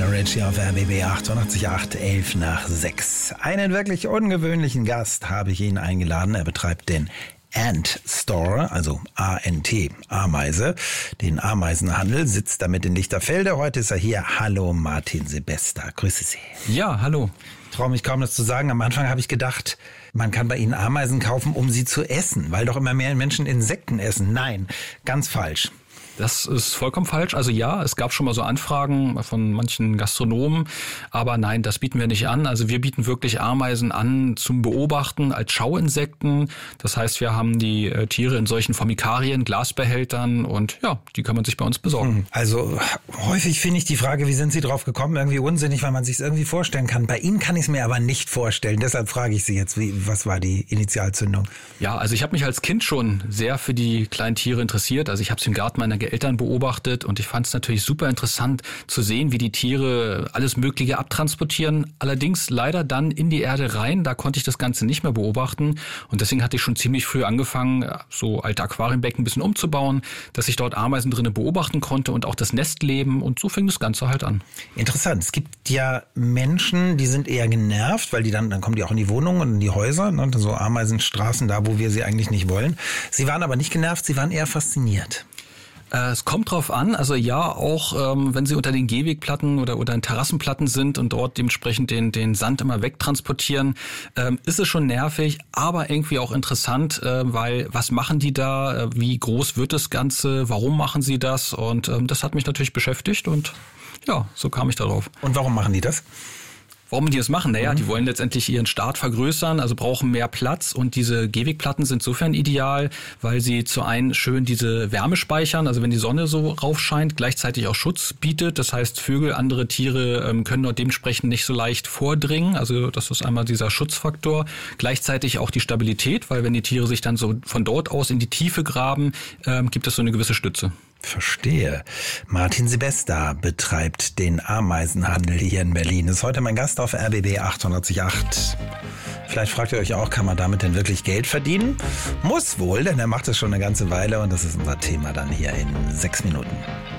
Ritchie auf RBB 88.8, 11 nach 6. Einen wirklich ungewöhnlichen Gast habe ich Ihnen eingeladen. Er betreibt den Ant Store, also A-N-T, Ameise, den Ameisenhandel, sitzt damit in Lichterfelde. Heute ist er hier. Hallo Martin Sebesta, grüße Sie. Ja, hallo. Ich traue mich kaum, das zu sagen. Am Anfang habe ich gedacht, man kann bei Ihnen Ameisen kaufen, um sie zu essen, weil doch immer mehr Menschen Insekten essen. Nein, ganz falsch. Das ist vollkommen falsch. Also ja, es gab schon mal so Anfragen von manchen Gastronomen, aber nein, das bieten wir nicht an. Also wir bieten wirklich Ameisen an zum Beobachten als Schauinsekten. Das heißt, wir haben die Tiere in solchen Formikarien, Glasbehältern und ja, die kann man sich bei uns besorgen. Also häufig finde ich die Frage, wie sind Sie drauf gekommen, irgendwie unsinnig, weil man sich es irgendwie vorstellen kann. Bei Ihnen kann ich es mir aber nicht vorstellen. Deshalb frage ich Sie jetzt, was war die Initialzündung? Ja, also ich habe mich als Kind schon sehr für die kleinen Tiere interessiert. Also ich habe es im Garten meiner Eltern beobachtet und ich fand es natürlich super interessant zu sehen, wie die Tiere alles Mögliche abtransportieren. Allerdings leider dann in die Erde rein, da konnte ich das Ganze nicht mehr beobachten und deswegen hatte ich schon ziemlich früh angefangen, so alte Aquarienbecken ein bisschen umzubauen, dass ich dort Ameisen drinnen beobachten konnte und auch das Nestleben und so fing das Ganze halt an. Interessant. Es gibt ja Menschen, die sind eher genervt, weil dann kommen die auch in die Wohnungen und in die Häuser, ne? So Ameisenstraßen da, wo wir sie eigentlich nicht wollen. Sie waren aber nicht genervt, Sie waren eher fasziniert. Es kommt drauf an, also ja, auch wenn sie unter den Gehwegplatten oder in Terrassenplatten sind und dort dementsprechend den Sand immer wegtransportieren, ist es schon nervig, aber irgendwie auch interessant, weil was machen die da, wie groß wird das Ganze, warum machen sie das und das hat mich natürlich beschäftigt und ja, so kam ich darauf. Und warum machen die das? Warum die das machen? Naja, die wollen letztendlich ihren Start vergrößern, also brauchen mehr Platz und diese Gehwegplatten sind insofern ideal, weil sie zu einen schön diese Wärme speichern, also wenn die Sonne so raufscheint, gleichzeitig auch Schutz bietet, das heißt Vögel, andere Tiere können dort dementsprechend nicht so leicht vordringen, also das ist einmal dieser Schutzfaktor, gleichzeitig auch die Stabilität, weil wenn die Tiere sich dann so von dort aus in die Tiefe graben, gibt es so eine gewisse Stütze. Verstehe. Martin Sebesta betreibt den Ameisenhandel hier in Berlin. Ist heute mein Gast auf RBB 88.8. Vielleicht fragt ihr euch auch, kann man damit denn wirklich Geld verdienen? Muss wohl, denn er macht es schon eine ganze Weile und das ist unser Thema dann hier in 6 Minuten.